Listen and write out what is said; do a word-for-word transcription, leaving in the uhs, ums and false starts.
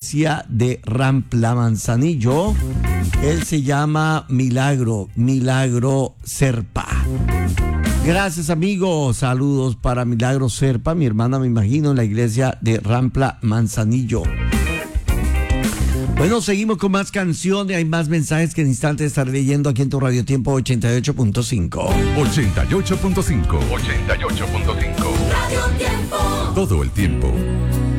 iglesia de Rampla Manzanillo. Él se llama Milagro, Milagro Serpa. Gracias, amigos. Saludos para Milagro Serpa, mi hermana, me imagino, en la iglesia de Rampla Manzanillo. Bueno, seguimos con más canciones. Hay más mensajes que en instantes estaré leyendo aquí en tu Radio Tiempo ochenta y ocho punto cinco. ochenta y ocho punto cinco. ochenta y ocho punto cinco. Radio Tiempo. Todo el tiempo.